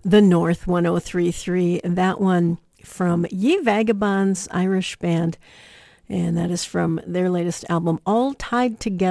The North 1033. That one from Ye Vagabonds, Irish band. And that is from their latest album, All Tied Together.